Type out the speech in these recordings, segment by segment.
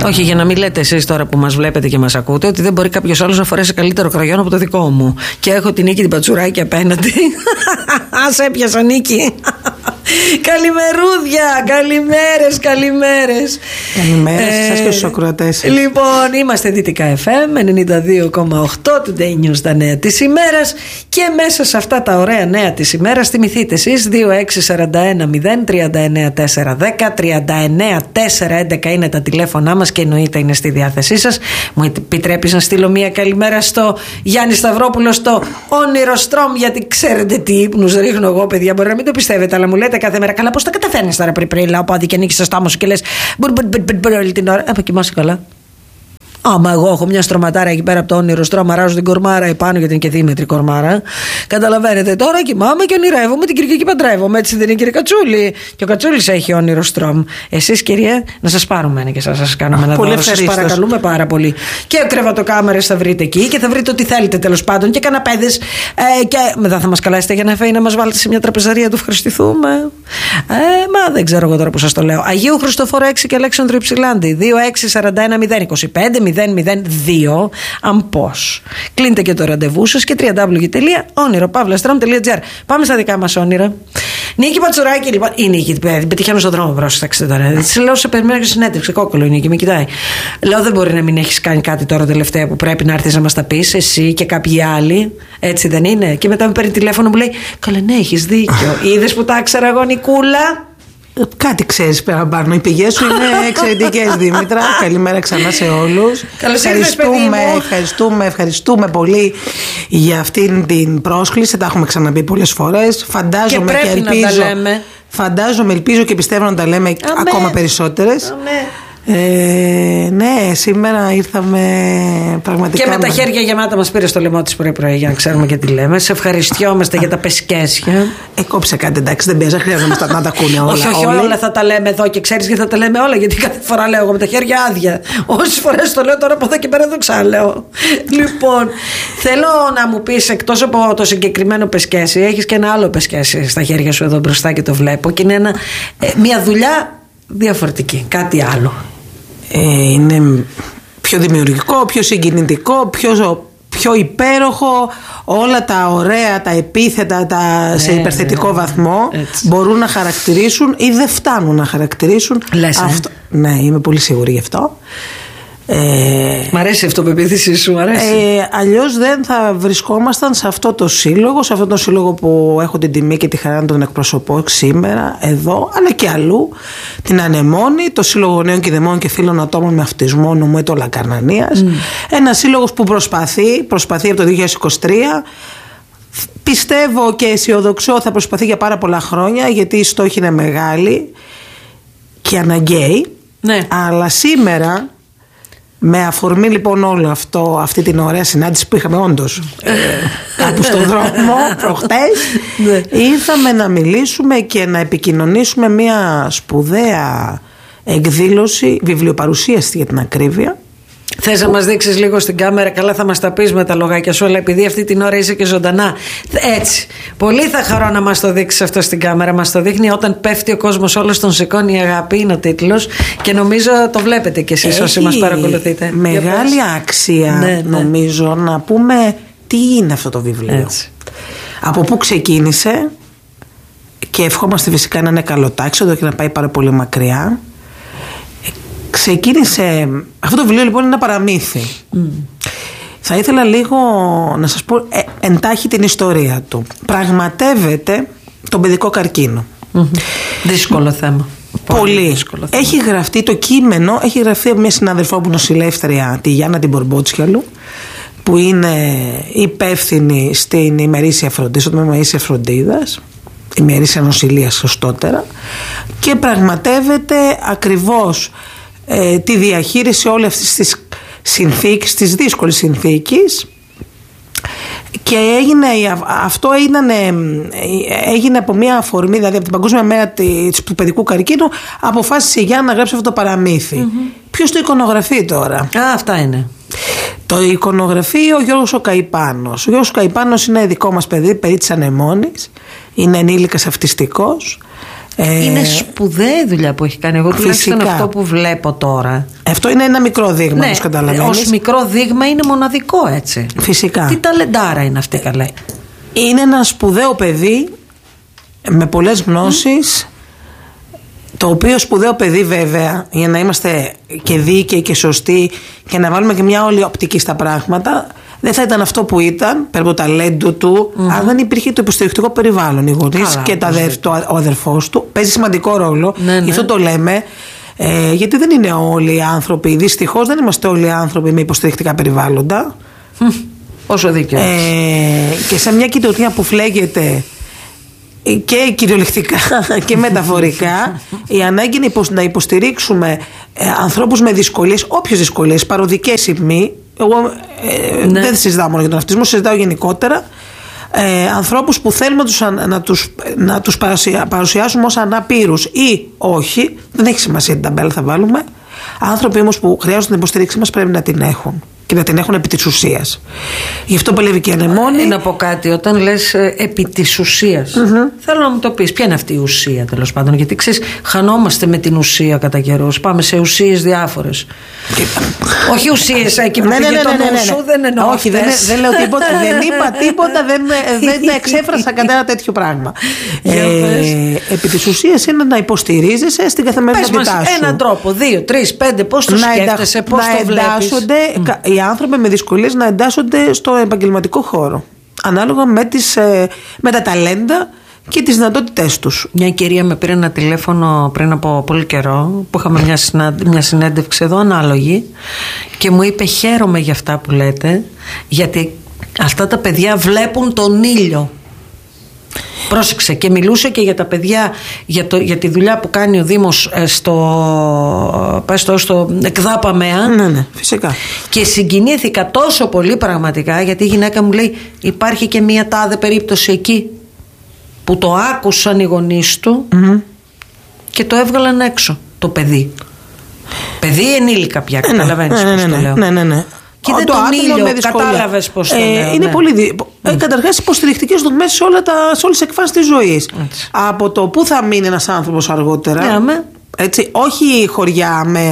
Όχι, για να μην λέτε εσείς τώρα που μας βλέπετε και μας ακούτε ότι δεν μπορεί κάποιος άλλος να φορέσει καλύτερο κραγιόν από το δικό μου. Και έχω την Νίκη την Πατσουράκη απέναντι. Ας έπιασα, Νίκη. Καλημερούδια, καλημέρες. Καλημέρες σας και στους ακροατές. Λοιπόν, είμαστε Δυτικά FM 92,8, Today News, τα νέα της ημέρας. Και μέσα σε αυτά τα ωραία νέα της ημέρας θυμηθείτε εσείς 2641-039-410 39-411 είναι τα τηλέφωνά μας και εννοείται είναι στη διάθεσή σας. Μου επιτρέπεις να στείλω μια καλημέρα στο Γιάννη Σταυρόπουλο στο Όνειρο Στρόμ, γιατί ξέρετε τι ύπνους ρίχνω εγώ, παιδιά. Μπορεί να μην το πιστεύετε, αλλά μου λέτε κάθε μέρα, καλά, πώς τα καταφέρνεις τώρα πριν λάω πάδι και ανοίξεις το στόμα σου και λες όλη την ώρα. Κοιμάσαι καλά. Άμα εγώ έχω μια στρωματάρα εκεί πέρα από το Όνειρο Στρώμα, ράζω την κορμάρα επάνω γιατί είναι και δίμετρη κορμάρα. Καταλαβαίνετε, τώρα κοιμάμαι και ονειρεύομαι την Κυριακή παντρεύομαι. Έτσι δεν είναι, κύριε Κατσούλη? Και ο Κατσούλης έχει όνειρο Στρώμ. Εσείς, κυρία, να σας πάρουμε ένα και σας κάνουμε ένα δώρο. Σας παρακαλούμε πάρα πολύ. Και κρεβατοκάμερες θα βρείτε εκεί και θα βρείτε ό,τι θέλετε τέλος πάντων. Και καναπέδες. Και μετά θα μας καλέσετε για να φέρει να μας βάλετε σε μια τραπεζαρία του ευχαριστηθούμε. Μα δεν ξέρω εγώ τώρα που σας το λέω. Αγίου Χριστοφόρου 6 και Αλέξανδρου Υψηλάντη 2641-025 002. Αν πώς. Κλείνετε και το ραντεβού σας και www.oniropavlastrom.gr. Πάμε στα δικά μας όνειρα. Νίκη Πατσουράκη, λοιπόν. Η Νίκη, την πετυχαίνω στον δρόμο, πρόσεξε τώρα. Τη λέω σε περιμένω και συνέντευξη. Κόκκολο η Νίκη, με κοιτάει. Λέω, δεν μπορεί να μην έχεις κάνει κάτι τώρα τελευταία που πρέπει να έρθεις να μας τα πεις, εσύ και κάποιοι άλλοι. Έτσι δεν είναι? Και μετά με παίρνει τηλέφωνο, μου λέει, καλά, ναι, έχεις δίκιο. Είδες που τα ήξερα εγώ, Νικούλα? Κάτι ξέρεις πέρα πάνω. Οι πηγές σου είναι εξαιρετικές, Δήμητρα. Καλημέρα ξανά σε όλους. Ευχαριστούμε πολύ για αυτήν την πρόσκληση. Τα έχουμε ξαναπεί πολλές φορές. Φαντάζομαι και ελπίζω. Ελπίζω και πιστεύω να τα λέμε ακόμα περισσότερες. Ναι, σήμερα ήρθαμε πραγματικά. Και με τα χέρια γεμάτα μας πήρε στο λαιμό της πρωί-πρωί για να ξέρουμε και τι λέμε. Σε ευχαριστιόμαστε για τα πεσκέσια. Κόψε κάτι, εντάξει, δεν πειράζει, χρειάζεται να τα ακούνε όλα. Όχι, όλα θα τα λέμε εδώ και ξέρεις γιατί θα τα λέμε όλα. Γιατί κάθε φορά λέω εγώ με τα χέρια άδεια. Όσες φορές το λέω τώρα από εδώ και πέρα το ξαναλέω. Λοιπόν, θέλω να μου πεις, εκτός από το συγκεκριμένο πεσκέσι, έχεις και ένα άλλο πεσκέσι στα χέρια σου εδώ μπροστά και το βλέπω. Και είναι μια δουλειά διαφορετική, κάτι άλλο. Είναι πιο δημιουργικό, πιο συγκινητικό, πιο υπέροχο. Όλα τα ωραία, τα επίθετα σε υπερθετικό βαθμό μπορούν να χαρακτηρίσουν ή δεν φτάνουν να χαρακτηρίσουν αυτό. Ναι, είμαι πολύ σίγουρη γι' αυτό. Μ' αρέσει η αυτοπεποίθησή σου, μ' αρέσει. Αλλιώς δεν θα βρισκόμασταν σε αυτό το σύλλογο που έχω την τιμή και τη χαρά να τον εκπροσωπώ σήμερα εδώ, αλλά και αλλού, την Ανεμόνη, το Σύλλογο Νέων Κηδεμών και Φίλων Ατόμων με Αυτισμό Νομέτο Λακαρνανίας. Ένα σύλλογος που προσπαθεί από το 2023. Πιστεύω και αισιοδοξώ θα προσπαθεί για πάρα πολλά χρόνια, γιατί οι στόχοι είναι μεγάλοι και αναγκαίοι. Ναι. Αλλά σήμερα, με αφορμή λοιπόν όλο αυτό, αυτή την ωραία συνάντηση που είχαμε όντως κάπου στον δρόμο προχτές, ήρθαμε να μιλήσουμε και να επικοινωνήσουμε μια σπουδαία εκδήλωση, βιβλιοπαρουσίαση για την ακρίβεια. Θες να μας δείξεις λίγο στην κάμερα? Καλά, θα μας τα πεις με τα λογάκια σου, αλλά επειδή αυτή την ώρα είσαι και ζωντανά, έτσι, πολύ θα χαρώ να μας το δείξεις αυτό στην κάμερα. Μας το δείχνει όταν πέφτει ο κόσμος όλος, τον σηκώνει η αγάπη, είναι ο τίτλος, και νομίζω το βλέπετε κι εσείς όσοι μας παρακολουθείτε. Μεγάλη αξία, νομίζω, να πούμε τι είναι αυτό το βιβλίο. Έτσι. Από πού ξεκίνησε, και ευχόμαστε φυσικά να είναι καλοτάξιο και να πάει πάρα πολύ μακριά. Ξεκίνησε. Αυτό το βιβλίο λοιπόν είναι ένα παραμύθι. Θα ήθελα λίγο να σας πω εντάχει την ιστορία του. Πραγματεύεται τον παιδικό καρκίνο. Δύσκολο θέμα. Πολύ δύσκολο θέμα. Έχει γραφτεί το κείμενο, έχει γραφτεί από μια συνάδελφό μου νοσηλεύτρια, τη Γιάννα την Μπορμπότσιαλου, που είναι υπεύθυνη στην ημερήσια φροντίδα, στο τμήμα ημερήσια φροντίδας, ημερήσια νοσηλείας σωστότερα, και πραγματεύεται ακριβώς τη διαχείριση όλη αυτής της συνθήκης, της δύσκολης συνθήκης, και αυτό έγινε από μια αφορμή, δηλαδή από την Παγκόσμια Μέρα του Παιδικού Καρκίνου αποφάσισε για να γράψει αυτό το παραμύθι. Ποιος το εικονογραφεί τώρα? Αυτά είναι. Το εικονογραφεί ο Γιώργος ο Καϊπάνος. Ο Γιώργος ο Καϊπάνος είναι δικό μας παιδί της Ανεμόνης, είναι ενήλικας αυτιστικός. Είναι σπουδαία δουλειά που έχει κάνει. Εγώ τουλάχιστον αυτό που βλέπω τώρα. Αυτό είναι ένα μικρό δείγμα, όπως καταλαβαίνεις. Ως μικρό δείγμα είναι μοναδικό, έτσι. Φυσικά. Τι ταλεντάρα είναι αυτή, καλέ. Είναι ένα σπουδαίο παιδί με πολλές γνώσεις. Το οποίο σπουδαίο παιδί, βέβαια, για να είμαστε και δίκαιοι και σωστοί και να βάλουμε και μια όλη οπτική στα πράγματα, δεν θα ήταν αυτό που ήταν, πέρα από το ταλέντο του, αν δεν υπήρχε το υποστηρικτικό περιβάλλον. Οι γονείς και ο αδερφός του παίζει σημαντικό ρόλο. Γι' αυτό το λέμε. Γιατί δεν είναι όλοι οι άνθρωποι, δυστυχώς δεν είμαστε όλοι οι άνθρωποι με υποστηρικτικά περιβάλλοντα. Όσο δίκαιο. Και σε μια κοινωνία που φλέγεται και κυριολεκτικά και μεταφορικά, η ανάγκη να υποστηρίξουμε ανθρώπους με δυσκολίες, όποιες δυσκολίες, παροδικές ή μη. Εγώ δεν συζητάω μόνο για τον αυτισμό, συζητάω γενικότερα. Ανθρώπους που θέλουμε να τους παρουσιάσουμε ως αναπήρους ή όχι, δεν έχει σημασία την ταμπέλα θα βάλουμε. Άνθρωποι όμως που χρειάζονται την υποστήριξή μας πρέπει να την έχουν και να την έχουν επί της ουσίας. Γι' αυτό παλεύει και η ανεμόνη. Να πω κάτι, όταν λες επί της ουσίας, θέλω να μου το πεις, ποια είναι αυτή η ουσία, τέλος πάντων? Γιατί ξέρεις, χανόμαστε με την ουσία κατά καιρούς. Πάμε σε ουσίες διάφορες. Όχι ουσίες εκεί που πήγε το νου σου, δεν εννοώ. Όχι, δεν λέω τίποτα, δεν είπα τίποτα, δεν εξέφρασα κανένα τέτοιο πράγμα. Επί της ουσίας είναι να υποστηρίζεσαι στην καθημερινότητά σου. Πες μας έναν τρόπο, 2, 3, 5, πώς το σκέφτεσαι, πώς το βλέπεις? Οι άνθρωποι με δυσκολίες να εντάσσονται στο επαγγελματικό χώρο, ανάλογα με τα ταλέντα και τις δυνατότητές τους. Μια κυρία με πήρε ένα τηλέφωνο πριν από πολύ καιρό, που είχαμε μια συνέντευξη εδώ ανάλογη, και μου είπε: χαίρομαι για αυτά που λέτε, γιατί αυτά τα παιδιά βλέπουν τον ήλιο. Πρόσεξε, και μιλούσε και για τα παιδιά, για τη δουλειά που κάνει ο Δήμος στο ΕΚΔΑΠΑΜΕΑ. Ναι, φυσικά. Και συγκινήθηκα τόσο πολύ πραγματικά, γιατί η γυναίκα μου λέει: υπάρχει και μία τάδε περίπτωση εκεί που το άκουσαν οι γονείς του και το έβγαλαν έξω το παιδί. Παιδί ενήλικα πια, καταλαβαίνεις πώς το λέω. Ναι. Κοίτα τον ήλιο, κατάλαβες πώς το λέω. Είναι πολύ. Καταρχάς, υποστηρικτικές δομές σε όλες τις εκφάνσεις της ζωής. Από το πού θα μείνει ένας άνθρωπος αργότερα. Έτσι, όχι χωριά με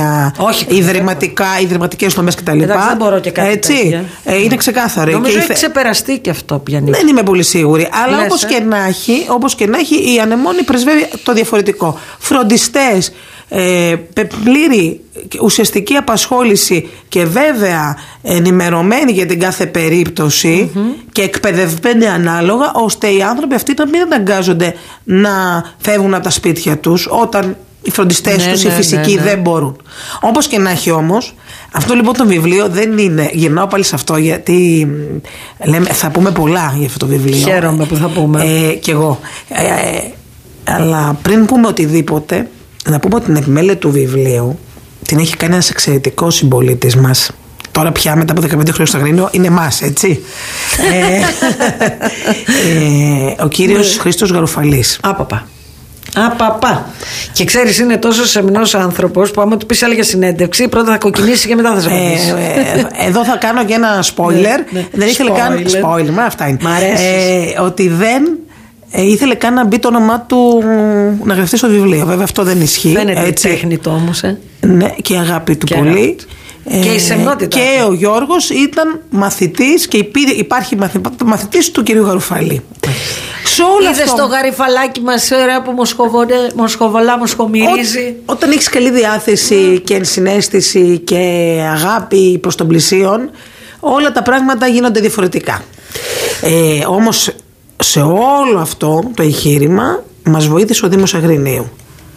ιδρυματικές δομές κτλ. Δεν μπορώ και κάτι έτσι. Είναι ξεκάθαρο. Νομίζω έχει ξεπεραστεί και αυτό πια. Δεν είμαι πολύ σίγουρη. Αλλά όπως και να έχει, η ανεμόνη πρεσβεύει το διαφορετικό. Φροντιστές, πλήρη ουσιαστική απασχόληση και βέβαια ενημερωμένοι για την κάθε περίπτωση και εκπαιδευμένοι ανάλογα, ώστε οι άνθρωποι αυτοί να μην αναγκάζονται να φεύγουν από τα σπίτια τους όταν οι φροντιστές τους οι φυσικοί δεν μπορούν. Όπως και να έχει όμως, αυτό λοιπόν το βιβλίο δεν είναι. Γυρνάω πάλι σε αυτό, γιατί θα πούμε πολλά για αυτό το βιβλίο. Χαίρομαι που θα πούμε. Κι εγώ. Αλλά πριν πούμε οτιδήποτε, να πούμε ότι την επιμέλεια του βιβλίου την έχει κάνει ένας εξαιρετικός συμπολίτης μας. Τώρα πια μετά από 15 χρόνια στο Αγρίνιο είναι μας, έτσι. Ο κύριος Χρήστος Γαρουφαλής. Απαπα. Και ξέρεις, είναι τόσο σεμνός άνθρωπος που άμα του πεις άλλη για συνέντευξη, πρώτα θα κοκκινήσει και μετά θα σε απαντήσει. Εδώ θα κάνω και ένα spoiler. Δεν ήθελε καν. Spoiler, αυτά είναι. Μ' αρέσει. Ότι δεν ήθελε καν να μπει το όνομά του να γραφτεί στο βιβλίο. Βέβαια αυτό δεν ισχύει. Φαίνεται τέχνη του όμως. Ναι, και η αγάπη του πολύ. Και η σεμνότητα. Και ο Γιώργος ήταν μαθητής και υπάρχει μαθητής του κυρίου Γαρουφαλή. Είδες το γαριφαλάκι μας που μοσχομυρίζει. Όταν έχεις καλή διάθεση και ενσυναίσθηση και αγάπη προς τον πλησίον, όλα τα πράγματα γίνονται διαφορετικά. Όμως σε όλο αυτό το εγχείρημα μας βοήθησε ο Δήμος Αγρινίου.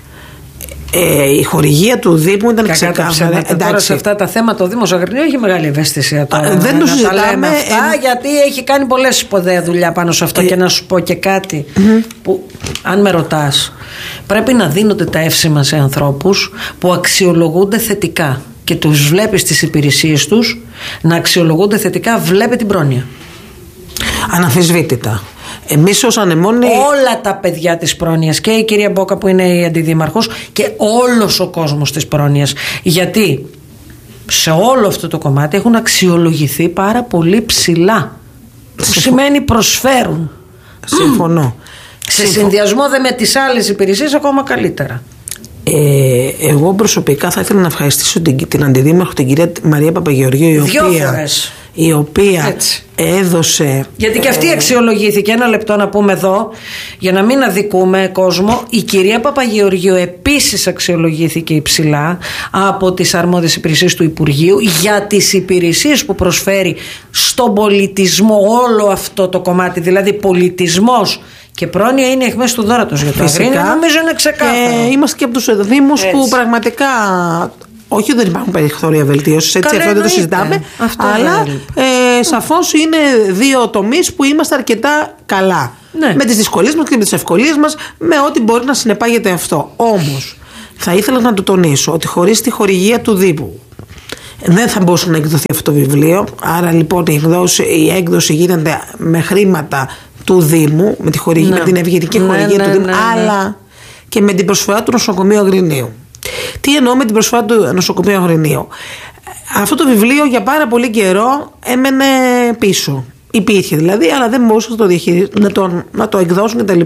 Η χορηγία του Δήμου ήταν ξεκάθαρη. Τώρα σε αυτά τα θέματα ο Δήμος Αγρινίου έχει μεγάλη ευαισθησία τώρα. Δεν το συζητάμε αυτά, γιατί έχει κάνει πολλές σπουδαία δουλειά πάνω σε αυτό. Και να σου πω και κάτι που, αν με ρωτάς, πρέπει να δίνονται τα εύσημα σε ανθρώπους που αξιολογούνται θετικά και τους βλέπεις τις υπηρεσίες τους να αξιολογούνται θετικά. Βλέπε την πρόνοια. Αναμφισβήτητα. Εμείς ως Ανεμόνη, όλα τα παιδιά της πρόνοιας, και η κυρία Μπόκα που είναι η αντιδήμαρχος, και όλος ο κόσμος της πρόνοιας, γιατί σε όλο αυτό το κομμάτι έχουν αξιολογηθεί πάρα πολύ ψηλά, που σημαίνει προσφέρουν. Συμφωνώ. Σε συνδυασμό με τις άλλες υπηρεσίες ακόμα καλύτερα. Εγώ προσωπικά θα ήθελα να ευχαριστήσω την αντιδήμαρχο, την κυρία Μαρία Παπαγεωργίου, η οποία έδωσε. Γιατί και αυτή αξιολογήθηκε. Ένα λεπτό να πούμε εδώ, για να μην αδικούμε κόσμο. Η κυρία Παπαγεωργίου επίσης αξιολογήθηκε υψηλά από τις αρμόδιες υπηρεσίες του Υπουργείου για τις υπηρεσίες που προσφέρει στον πολιτισμό, όλο αυτό το κομμάτι. Δηλαδή, πολιτισμός και πρόνοια είναι αιχμές του δώρατος για το Αγρίνιο. Νομίζω είναι ξεκάθαρο. Είμαστε και από τους Δήμους που πραγματικά. Όχι, δεν υπάρχουν περιθώρια βελτίωσης, έτσι, αυτό δεν το συζητάμε. Αλλά σαφώς είναι δύο τομείς που είμαστε αρκετά καλά. Ναι. Με τις δυσκολίες μας και με τις ευκολίες μας, με ό,τι μπορεί να συνεπάγεται αυτό. Όμως, θα ήθελα να το τονίσω ότι χωρίς τη χορηγία του Δήμου δεν θα μπορούσε να εκδοθεί αυτό το βιβλίο. Άρα λοιπόν η έκδοση γίνεται με χρήματα του Δήμου, με την ευγενική χορηγία του Δήμου, αλλά και με την προσφορά του Νοσοκομείου Αγρινίου. Τι εννοώ με την προσφορά του Νοσοκομείου Αγρινίου? Αυτό το βιβλίο για πάρα πολύ καιρό έμενε πίσω. Υπήρχε δηλαδή, αλλά δεν μπορούσαν να το εκδώσουν κτλ.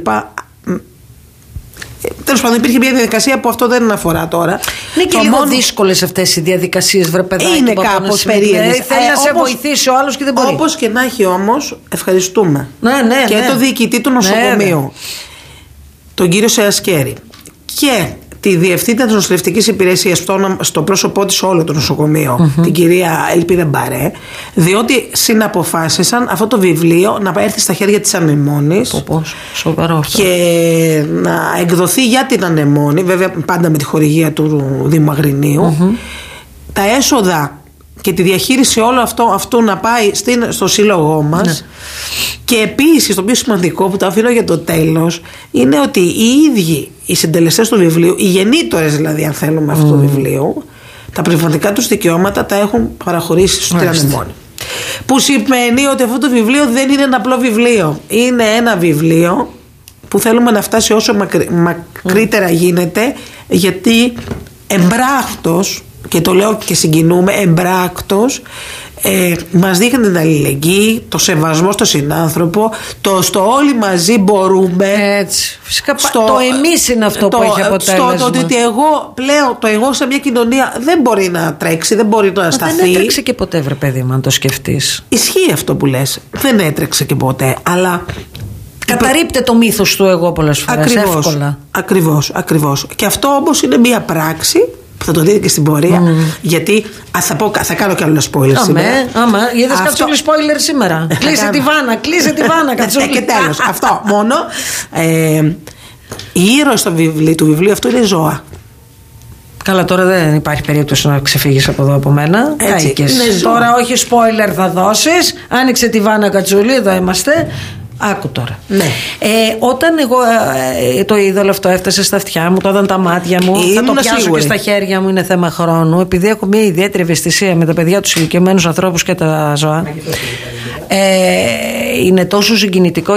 Τέλος πάντων, υπήρχε μια διαδικασία που αυτό δεν αφορά τώρα. Είναι και λίγο δύσκολες αυτές οι διαδικασίες, βρε παιδάκι. Είναι κάπως περίεργες. Θέλει να σε βοηθήσει ο άλλος και δεν μπορεί. Όπως και να έχει όμως, ευχαριστούμε. Και το διοικητή του νοσοκομείου, τον κύριο Σεασκέρη, και τη διευθύντρια της νοσηλευτικής υπηρεσίας στο πρόσωπό της όλο το νοσοκομείο, την κυρία Ελπίδα Μπαρέ, διότι συναποφάσισαν αυτό το βιβλίο να έρθει στα χέρια της Ανεμώνης και να εκδοθεί για την Ανεμώνη, βέβαια πάντα με τη χορηγία του Δήμου Αγρινίου. Τα έσοδα και τη διαχείριση όλο αυτό να πάει στο σύλλογό μας. Και επίσης το πιο σημαντικό που το αφήνω για το τέλος είναι ότι οι ίδιοι οι συντελεστές του βιβλίου, οι γεννήτωρες δηλαδή αν θέλουμε αυτού του βιβλίου, τα πνευματικά τους δικαιώματα τα έχουν παραχωρήσει στην Ανεμώνη. Που σημαίνει ότι αυτό το βιβλίο δεν είναι ένα απλό βιβλίο. Είναι ένα βιβλίο που θέλουμε να φτάσει όσο μακρύτερα γίνεται, γιατί εμπράκτος, και το λέω και συγκινούμε, εμπράκτος μας δείχνει την αλληλεγγύη, το σεβασμό στο συνάνθρωπο, το στο όλοι μαζί μπορούμε. Έτσι. Φυσικά το εμείς είναι αυτό που έχει αποτέλεσμα. Στο ότι εγώ πλέον, το εγώ σε μια κοινωνία δεν μπορεί να τρέξει, δεν μπορεί να σταθεί. Δεν έτρεξε και ποτέ, βρε παιδί μου, αν το σκεφτείς. Ισχύει αυτό που λες. Δεν έτρεξε και ποτέ, αλλά καταρρίπτε το μύθος του εγώ πολλές φορές. Εύκολα. Ακριβώς. Και αυτό όμως είναι μια πράξη που θα το δείτε και στην πορεία. Γιατί θα κάνω κι άλλο spoiler σήμερα. Είδες Κατσούλη spoiler σήμερα. Κλείσε τη βάνα, Κατσούλη. Και τέλος. Αυτό μόνο. Οι ήρωες του βιβλίου αυτό είναι ζώα. Καλά, τώρα δεν υπάρχει περίπτωση να ξεφύγεις από εδώ από μένα. Τώρα όχι spoiler θα δώσεις. Άνοιξε τη βάνα, Κατσούλη, εδώ είμαστε. Άκου τώρα. Ναι. Όταν εγώ το είδωλο αυτό έφτασε στα αυτιά μου, το είδαν τα μάτια μου, θα το πιάσω σίγουρη. Και στα χέρια μου, είναι θέμα χρόνου. Επειδή έχω μια ιδιαίτερη ευαισθησία με τα παιδιά, τους ηλικιωμένους ανθρώπους και τα ζώα, είναι τόσο συγκινητικό.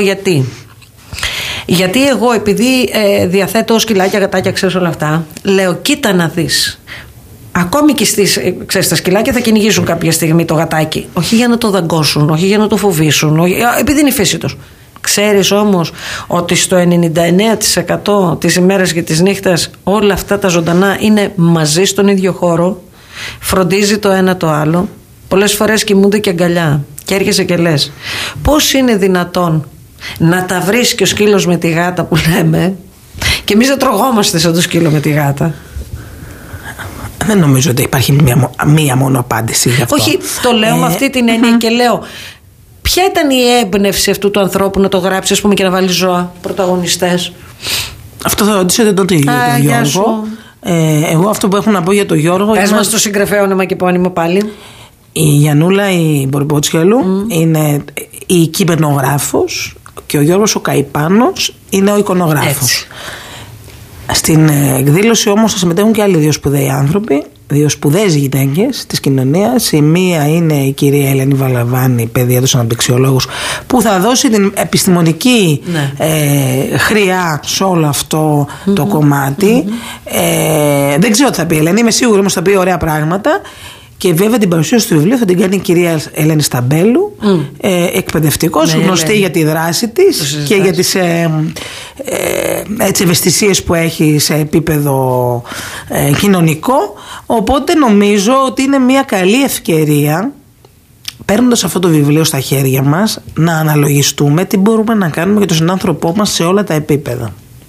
Γιατί εγώ, επειδή διαθέτω σκυλάκια, γατάκια, ξέρεις όλα αυτά, λέω κοίτα να δεις. Ακόμη και ξέρεις, τα σκυλάκια θα κυνηγήσουν κάποια στιγμή το γατάκι. Όχι για να το δαγκώσουν, όχι για να το φοβήσουν, επειδή είναι η φύση τους. Ξέρεις όμως ότι στο 99% της ημέρας και της νύχτας όλα αυτά τα ζωντανά είναι μαζί στον ίδιο χώρο, φροντίζει το ένα το άλλο, πολλές φορές κοιμούνται και αγκαλιά. Και έρχεσαι και λες, πώς είναι δυνατόν να τα βρίσκει ο σκύλος με τη γάτα που λέμε, και εμείς δεν τρογόμαστε σαν το σκύλο με τη γάτα. Δεν νομίζω ότι υπάρχει μία μόνο απάντηση γι' αυτό. Όχι, το λέω με αυτή την έννοια και λέω, ποια ήταν η έμπνευση αυτού του ανθρώπου να το γράψει, ας πούμε, και να βάλει ζώα πρωταγωνιστές? Αυτό θα ρωτήσετε τότε για τον Γιώργο. Εγώ αυτό που έχω να πω για τον Γιώργο. Πες μας το συγγραφέα όνομα και επώνυμο πάλι. Η Γιαννούλα η Μπορμπότσιαλου είναι η κειμενογράφος και ο Γιώργος ο Καϊπάνος είναι ο εικονογράφος. Στην εκδήλωση όμως θα συμμετέχουν και άλλοι δύο σπουδαίοι άνθρωποι, δύο σπουδαίες γυναίκες της κοινωνίας. Η μία είναι η κυρία Ελένη Βαλαβάνη, παιδίατρος αναπτυξιολόγος, που θα δώσει την επιστημονική χρειά σε όλο αυτό το κομμάτι. Δεν ξέρω τι θα πει η Ελένη, είμαι σίγουρη όμως θα πει ωραία πράγματα. Και βέβαια την παρουσίαση του βιβλίου θα την κάνει η κυρία Ελένη Σταμπέλου, εκπαιδευτικός, γνωστή για τη δράση της και για τις ευαισθησίες που έχει σε επίπεδο κοινωνικό. Οπότε νομίζω ότι είναι μια καλή ευκαιρία, παίρνοντας αυτό το βιβλίο στα χέρια μας, να αναλογιστούμε τι μπορούμε να κάνουμε για τον συνάνθρωπό μας σε όλα τα επίπεδα.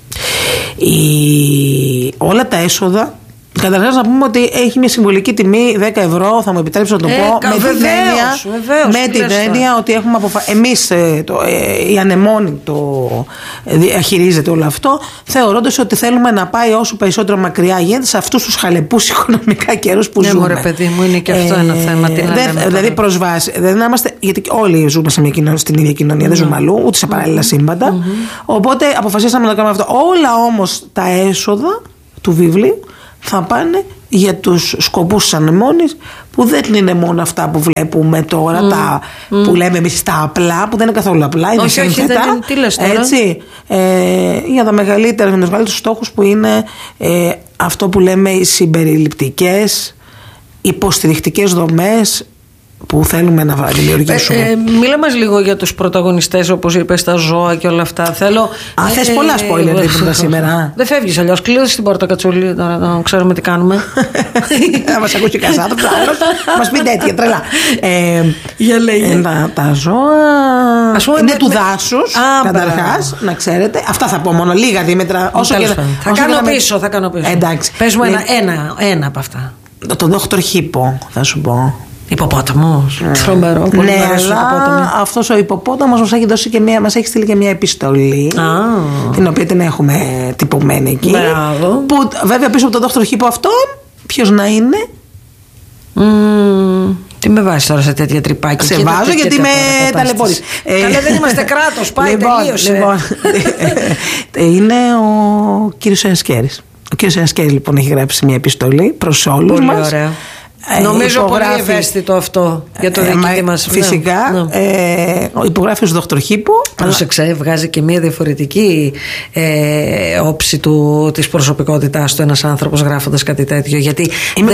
Όλα τα έσοδα, καταρχάς να πούμε ότι έχει μια συμβολική τιμή 10 ευρώ, θα μου επιτρέψει να το πω, με την έννοια ότι έχουμε εμείς η Ανεμόνη το διαχειρίζεται όλο αυτό, θεωρώντας ότι θέλουμε να πάει όσο περισσότερο μακριά γίνεται σε αυτούς τους χαλεπούς οικονομικά καιρούς που ζούμε. Ναι, παιδί μου, είναι και αυτό ένα θέμα. Δηλαδή προσβάσει. Γιατί όλοι ζούμε στην ίδια κοινωνία, δεν ζούμε αλλού, ούτε σε παράλληλα σύμπαντα. Οπότε αποφασίσαμε να κάνουμε αυτό. Όλα όμως τα έσοδα του βιβλίου θα πάνε για τους σκοπούς της Ανεμόνης, που δεν είναι μόνο αυτά που βλέπουμε τώρα, τα που λέμε εμείς τα απλά, που δεν είναι καθόλου απλά, είναι σύνθετα, έτσι, για τα μεγαλύτερα, για τους μεγαλύτερους στόχους, που είναι αυτό που λέμε οι συμπεριληπτικές, υποστηρικτικές δομές που θέλουμε να δημιουργήσουμε. Μίλα μας λίγο για τους πρωταγωνιστές, όπως είπες, τα ζώα και όλα αυτά. Θες πολλά spoiler δίπλα σήμερα. Δεν φεύγεις αλλιώς. Κλείδωσε την πόρτα, Κατσούλη, τώρα να ξέρουμε τι κάνουμε. Θα μας ακούσει κανένας άνθρωπος άλλος, μας πει τέτοια τρελά. Για λέγε. Τα ζώα είναι του δάσους, καταρχάς, να ξέρετε. Αυτά θα πω μόνο, λίγα Δήμητρα. Θα κάνω πίσω. Εντάξει. Πες μου ένα από αυτά. Το Δόκτωρ Χίπο, θα σου πω. Υποπόταμος. Τρομερό. Πολύ ναι, αλλά αυτός ο υποπόταμος μας έχει δώσει και μας έχει στείλει και μια επιστολή, την οποία την έχουμε τυπωμένη εκεί. Μπράβο. Που βέβαια πίσω από τον Δόκτωρ Χίπο αυτόν, ποιος να είναι? Τι με βάζεις τώρα σε τέτοια τρυπάκια? Σε βάζω γιατί με ταλαιπωρείς. Καλά, δεν είμαστε κράτος. Πάει, τελείωσε. Λοιπόν, είναι ο κύριος Ιασκέρης. Ο κύριος Ιασκέρης λοιπόν έχει γράψει μια επιστολή προς όλους μας. Πολύ ωραία. Νομίζω πολύ ευαίσθητο αυτό για το διοικητή μας. Φυσικά. Υπογράφει ως Δόκτωρ Χίπο. Πρόσεξε, βγάζει και μια διαφορετική όψη της προσωπικότητάς του ένας άνθρωπος γράφοντας κάτι τέτοιο. Γιατί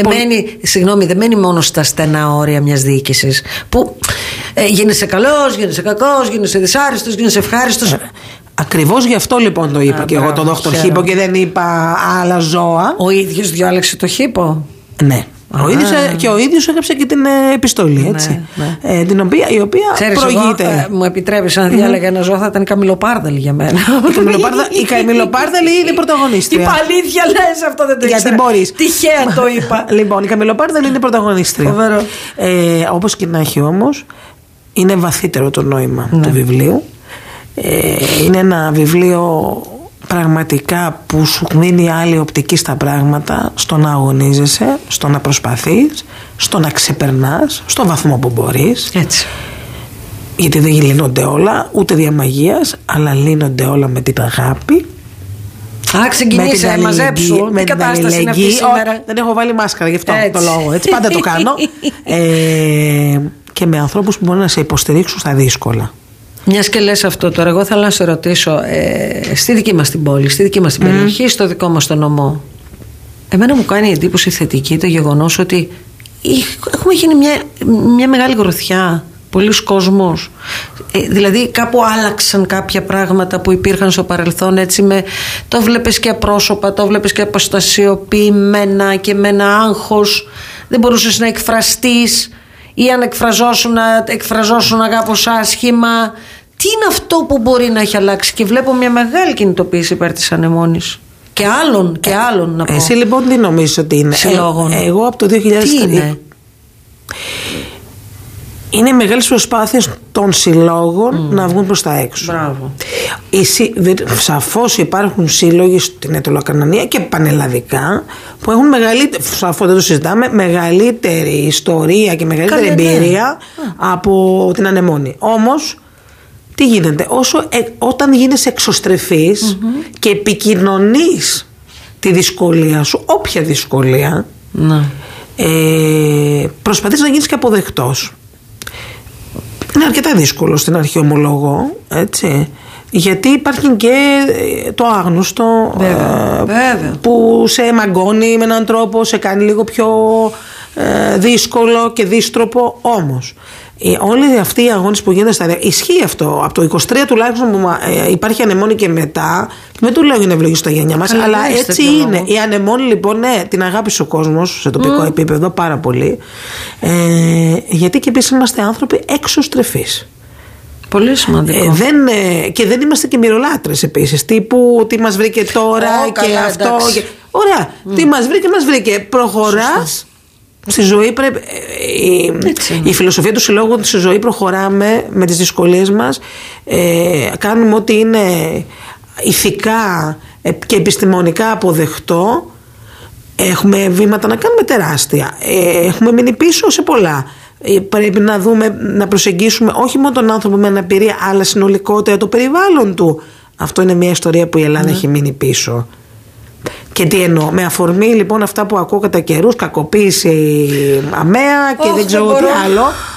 δεν μένει μόνο στα στενά όρια μιας διοίκησης, που γίνεσαι καλός, γίνεσαι κακός, γίνεσαι δυσάρεστος, γίνεσαι ευχάριστος. Ακριβώς γι' αυτό λοιπόν το είπα και εγώ το Δόκτωρ Χίπο και δεν είπα άλλα ζώα. Ο ίδιος διάλεξε το Χίπο. Ναι. Ο ίδιος έγραψε και την επιστολή, έτσι. Ναι. Η οποία προηγείται. Μου επιτρέπεις να διάλεγα ένα ζώο, θα ήταν η Καμιλοπάρδαλη για μένα. Η Καμιλοπάρδαλη είναι η πρωταγωνίστρια. Η παλίδια λες, αυτό δεν το ήξερα. Γιατί μπορείς. Τυχαία το είπα. Λοιπόν, η Καμιλοπάρδαλη είναι η πρωταγωνίστρια. Όπως και να έχει όμως, είναι βαθύτερο το νόημα του βιβλίου. Είναι ένα βιβλίο πραγματικά που σου δίνει άλλη οπτική στα πράγματα, στο να αγωνίζεσαι, στο να προσπαθείς, στο να ξεπερνάς, στο βαθμό που μπορείς. Έτσι. Γιατί δεν λύνονται όλα, ούτε δια μαγείας, αλλά λύνονται όλα με την αγάπη. Ξεκινήσε, μαζέψου. Τι κατάσταση είναι αυτή σήμερα? Δεν έχω βάλει μάσκαρα, γι' αυτό το λόγο. Έτσι πάντα το κάνω. Και με ανθρώπους που μπορούν να σε υποστηρίξουν στα δύσκολα. Μιας και λες αυτό τώρα, εγώ θέλω να σε ρωτήσω, στη δική μας την πόλη, στη δική μας την περιοχή, στο δικό μας το νομό, εμένα μου κάνει εντύπωση θετική το γεγονός ότι έχουμε γίνει μια μεγάλη γροθιά, πολλοί κόσμος, δηλαδή κάπου άλλαξαν κάποια πράγματα που υπήρχαν στο παρελθόν, έτσι, το βλέπεις και απρόσωπα, το βλέπεις και αποστασιοποιημένα και με ένα άγχος, δεν μπορούσες να εκφραστείς, ή αν εκφραζόσουν κάπως άσχημα. Τι είναι αυτό που μπορεί να έχει αλλάξει? Και βλέπω μια μεγάλη κινητοποίηση υπέρ της Ανεμόνης και άλλων να πω. Εσύ λοιπόν τι νομίζεις ότι είναι? Συλλόγων. Εγώ από το 2003. Τι είναι? Είναι μεγάλες προσπάθειες των συλλόγων να βγουν προς τα έξω. Μπράβο. Σαφώς υπάρχουν σύλλογοι στην Αιτωλοκαρνανία και πανελλαδικά που έχουν σαφώς δεν το συζητάμε, μεγαλύτερη ιστορία και μεγαλύτερη εμπειρία από την Ανεμόνη. Όμως τι γίνεται? Όταν γίνεσαι εξωστρεφής και επικοινωνείς τη δυσκολία σου, όποια δυσκολία, προσπαθείς να γίνεις και αποδεκτός. Είναι αρκετά δύσκολο στην αρχή, ομολογώ, έτσι, γιατί υπάρχει και το άγνωστο, βέβαια. που σε μαγκώνει με έναν τρόπο, σε κάνει λίγο πιο δύσκολο και δύστροπο, όμως όλοι αυτοί οι αγώνες που γίνονται στα δια... Ισχύει αυτό. Από το 23 τουλάχιστον που υπάρχει ανεμόνη και μετά. Δεν του λέω για να ευλογήσω τα γενιά μας, αλλά έτσι είναι. Η ανεμόνη λοιπόν, ναι, την αγάπησε ο κόσμος σε τοπικό επίπεδο πάρα πολύ. Γιατί και επίσης είμαστε άνθρωποι εξωστρεφείς. Πολύ σημαντικό. Και δεν είμαστε και μυρολάτρες επίσης. Τύπου τι μας βρήκε τώρα και αυτό. Και... Ωραία. Τι μας βρήκε. Προχωράς. Στη ζωή η φιλοσοφία του συλλόγου, στη ζωή προχωράμε με τις δυσκολίες μας, κάνουμε ό,τι είναι ηθικά και επιστημονικά αποδεκτό. Έχουμε βήματα να κάνουμε τεράστια, έχουμε μείνει πίσω σε πολλά. Πρέπει να δούμε, να προσεγγίσουμε όχι μόνο τον άνθρωπο με αναπηρία, αλλά συνολικότερα το περιβάλλον του. Αυτό είναι μια ιστορία που η Ελλάδα έχει μείνει πίσω. Και τι εννοώ, με αφορμή λοιπόν αυτά που ακούω κατά καιρούς, κακοποίηση αμαία και δεν ξέρω τι άλλο.